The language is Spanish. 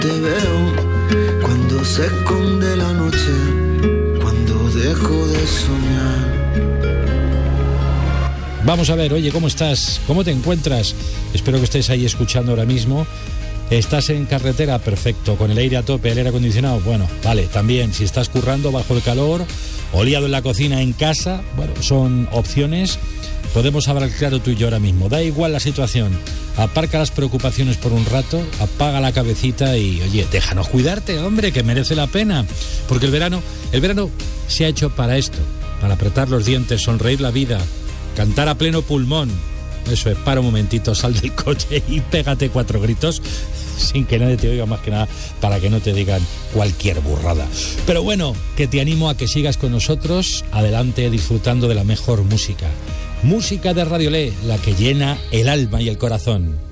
Te veo cuando se esconde la noche, cuando dejo de soñar. Vamos a ver, oye, ¿cómo estás? ¿Cómo te encuentras? Espero que estés ahí escuchando ahora mismo. ¿Estás en carretera? Perfecto. ¿Con el aire a tope, el aire acondicionado? Bueno, vale, también. Si estás currando bajo el calor o liado en la cocina, en casa, bueno, son opciones. Podemos hablar claro tú y yo ahora mismo. Da igual la situación. Aparca las preocupaciones por un rato, apaga la cabecita y, oye, déjanos cuidarte, hombre, que merece la pena. Porque el verano se ha hecho para esto, para apretar los dientes, sonreír la vida, cantar a pleno pulmón. Eso es, para un momentito, sal del coche y pégate 4 gritos sin que nadie te oiga, más que nada para que no te digan cualquier burrada. Pero bueno, que te animo a que sigas con nosotros, adelante, disfrutando de la mejor música. Música de Radio Le, la que llena el alma y el corazón.